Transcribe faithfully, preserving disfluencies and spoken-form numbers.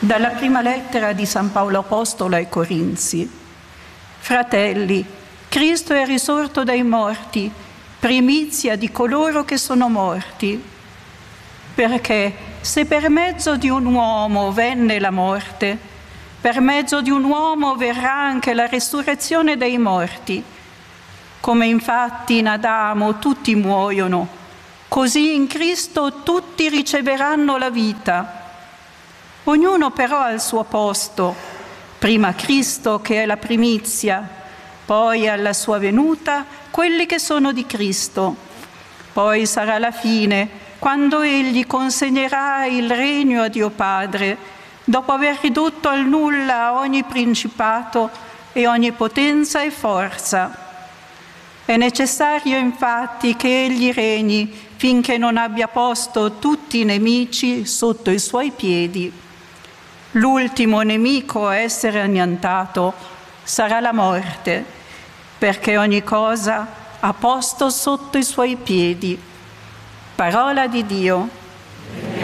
Dalla prima lettera di San Paolo Apostolo ai Corinzi. Fratelli, Cristo è risorto dai morti, primizia di coloro che sono morti. Perché se per mezzo di un uomo venne la morte, per mezzo di un uomo verrà anche la resurrezione dei morti. Come infatti in Adamo tutti muoiono, così in Cristo tutti riceveranno la vita. Ognuno però al suo posto, prima Cristo che è la primizia, poi alla sua venuta quelli che sono di Cristo. Poi sarà la fine, quando Egli consegnerà il regno a Dio Padre, dopo aver ridotto al nulla ogni principato e ogni potenza e forza. È necessario infatti che Egli regni finché non abbia posto tutti i nemici sotto i suoi piedi. L'ultimo nemico a essere annientato sarà la morte, perché ogni cosa ha posto sotto i suoi piedi. Parola di Dio.